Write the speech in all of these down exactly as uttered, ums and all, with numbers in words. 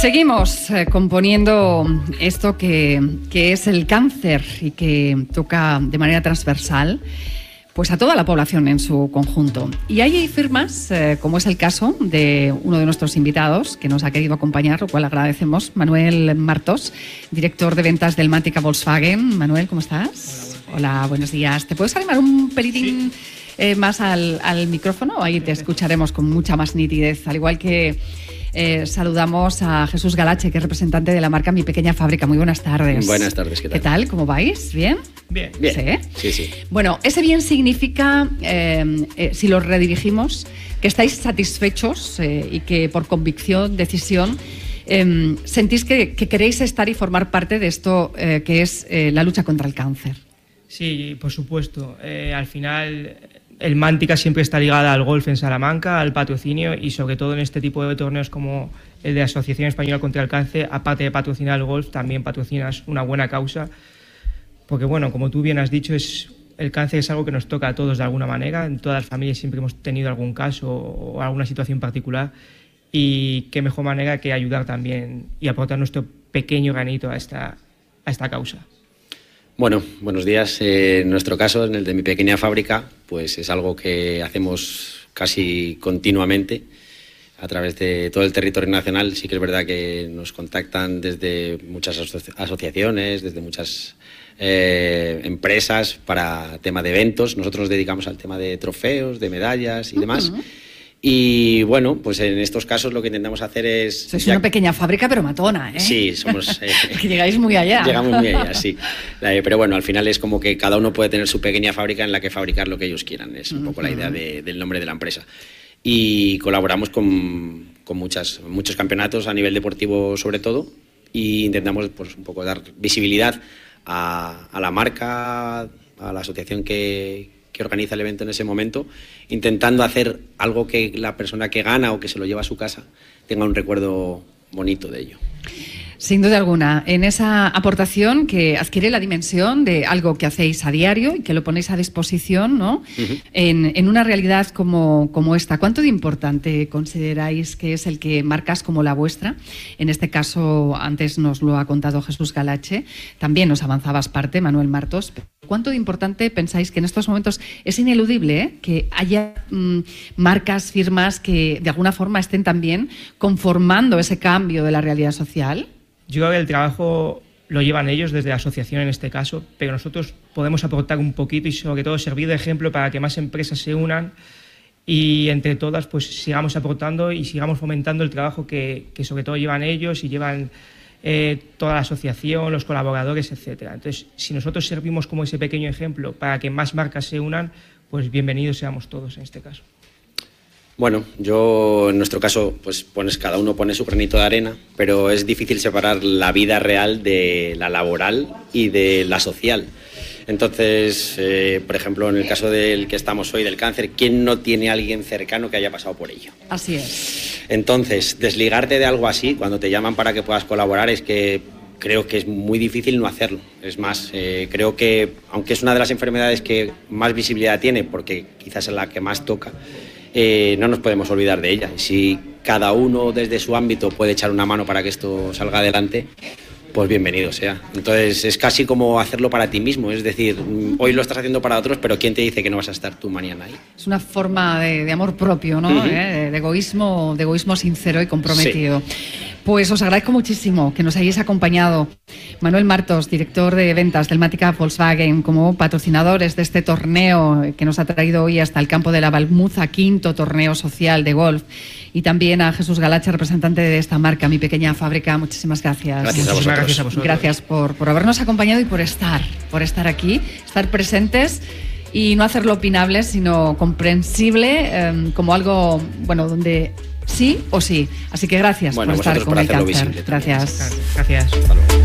Seguimos eh, componiendo esto que, que es el cáncer y que toca de manera transversal pues a toda la población en su conjunto. Y hay firmas, eh, como es el caso de uno de nuestros invitados que nos ha querido acompañar, lo cual agradecemos, Manuel Martos, director de ventas del Mántica Volkswagen. Manuel, ¿cómo estás? Hola, Hola, buenos días. ¿Te puedes animar un pelitín sí. eh, más al, al micrófono? Ahí te escucharemos con mucha más nitidez, al igual que... Eh, saludamos a Jesús Galache, que es representante de la marca Mi Pequeña Fábrica. Muy buenas tardes. Buenas tardes, ¿qué tal? ¿Qué tal? ¿Cómo vais? ¿Bien? Bien. Bien. ¿Sí? Sí, sí. Bueno, ese bien significa, eh, eh, si lo redirigimos, que estáis satisfechos eh, y que por convicción, decisión, eh, sentís que, que queréis estar y formar parte de esto eh, que es eh, la lucha contra el cáncer. Sí, por supuesto. Eh, al final... El Mántica siempre está ligada al golf en Salamanca, al patrocinio y sobre todo en este tipo de torneos como el de la Asociación Española contra el Cáncer, aparte de patrocinar el golf, también patrocinas una buena causa, porque bueno, como tú bien has dicho, es, el cáncer es algo que nos toca a todos de alguna manera, en todas las familias siempre hemos tenido algún caso o alguna situación particular y qué mejor manera que ayudar también y aportar nuestro pequeño granito a esta, a esta causa. Bueno, buenos días. Eh, en nuestro caso, en el de Mi Pequeña Fábrica, pues es algo que hacemos casi continuamente a través de todo el territorio nacional. Sí que es verdad que nos contactan desde muchas aso- asociaciones, desde muchas eh, empresas para tema de eventos. Nosotros nos dedicamos al tema de trofeos, de medallas y demás. Uh-huh. Y bueno, pues en estos casos lo que intentamos hacer es... Sois una pequeña fábrica pero matona, ¿eh? Sí, somos... Eh, que llegáis muy allá. Llegamos muy allá, sí. Eh, pero bueno, al final es como que cada uno puede tener su pequeña fábrica en la que fabricar lo que ellos quieran. Es un uh-huh. poco la idea de, del nombre de la empresa. Y colaboramos con, con muchas, muchos campeonatos a nivel deportivo sobre todo y intentamos pues un poco dar visibilidad a, a la marca, a la asociación que... que organiza el evento en ese momento, intentando hacer algo que la persona que gana o que se lo lleva a su casa tenga un recuerdo bonito de ello. Sin duda alguna, en esa aportación que adquiere la dimensión de algo que hacéis a diario y que lo ponéis a disposición, ¿no? Uh-huh. en, en una realidad como, como esta. ¿Cuánto de importante consideráis que es el que marcas como la vuestra? En este caso, antes nos lo ha contado Jesús Galache, también nos avanzabas parte, Manuel Martos. ¿Cuánto de importante pensáis que en estos momentos es ineludible ¿eh? que haya mmm, marcas, firmas que de alguna forma estén también conformando ese cambio de la realidad social? Yo creo que el trabajo lo llevan ellos desde la asociación en este caso, pero nosotros podemos aportar un poquito y sobre todo servir de ejemplo para que más empresas se unan y entre todas pues sigamos aportando y sigamos fomentando el trabajo que, que sobre todo llevan ellos y llevan eh, toda la asociación, los colaboradores, etcétera. Entonces, si nosotros servimos como ese pequeño ejemplo para que más marcas se unan, pues bienvenidos seamos todos en este caso. Bueno, yo en nuestro caso, pues pones, cada uno pone su granito de arena, pero es difícil separar la vida real de la laboral y de la social. Entonces, eh, por ejemplo, en el caso del que estamos hoy, del cáncer, ¿quién no tiene a alguien cercano que haya pasado por ello? Así es. Entonces, desligarte de algo así, cuando te llaman para que puedas colaborar, es que creo que es muy difícil no hacerlo. Es más, eh, creo que, aunque es una de las enfermedades que más visibilidad tiene, porque quizás es la que más toca, Eh, no nos podemos olvidar de ella. Y si cada uno desde su ámbito puede echar una mano para que esto salga adelante, pues bienvenido sea. Entonces es casi como hacerlo para ti mismo, es decir, hoy lo estás haciendo para otros, pero ¿quién te dice que no vas a estar tú mañana ahí? Es una forma de, de amor propio, ¿no? Uh-huh. ¿Eh? De egoísmo, de egoísmo sincero y comprometido. Sí. Pues os agradezco muchísimo que nos hayáis acompañado. Manuel Martos, director de ventas del Mántica Volkswagen, como patrocinadores de este torneo que nos ha traído hoy hasta el campo de la Balmuza, quinto torneo social de golf. Y también a Jesús Galache, representante de esta marca, Mi Pequeña Fábrica. Muchísimas gracias. Gracias a vosotros. Gracias a vosotros. Gracias por, por habernos acompañado y por estar, por estar aquí, estar presentes y no hacerlo opinable, sino comprensible, eh, como algo, bueno, donde sí o sí. Así que gracias bueno, por estar con por el cáncer. visible, gracias. Gracias. Hasta luego.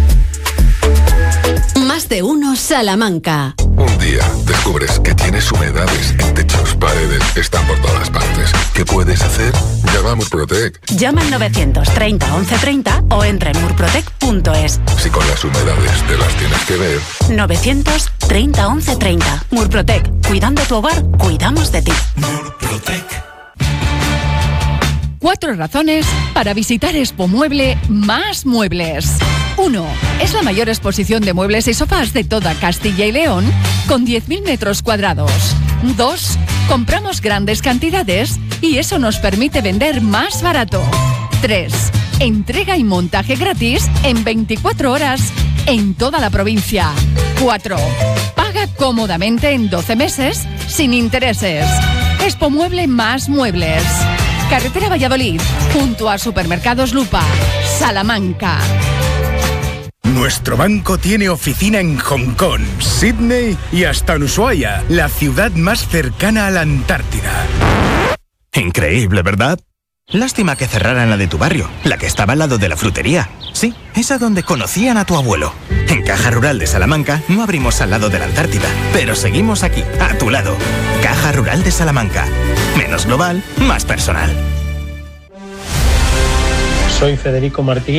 Más de uno Salamanca. Un día descubres que tienes humedades en techos, paredes, están por todas partes. ¿Qué puedes hacer? Llama a Murprotec. Llama al novecientos treinta once treinta o entra en murprotec punto es. Si con las humedades te las tienes que ver. novecientos treinta once treinta. Murprotec. Cuidando tu hogar, cuidamos de ti. Murprotec. Cuatro razones para visitar Expomueble Más Muebles. uno. Es la mayor exposición de muebles y sofás de toda Castilla y León, con diez mil metros cuadrados. dos. Compramos grandes cantidades y eso nos permite vender más barato. tres. Entrega y montaje gratis en veinticuatro horas en toda la provincia. cuatro. Paga cómodamente en doce meses sin intereses. Expomueble Más Muebles. Carretera Valladolid, junto a Supermercados Lupa, Salamanca. Nuestro banco tiene oficina en Hong Kong, Sydney y hasta en Ushuaia, la ciudad más cercana a la Antártida. Increíble, ¿verdad? Lástima que cerraran la de tu barrio, la que estaba al lado de la frutería. Sí, esa donde conocían a tu abuelo. En Caja Rural de Salamanca no abrimos al lado de la Antártida, pero seguimos aquí, a tu lado. Caja Rural de Salamanca. Menos global, más personal. Soy Federico Martín.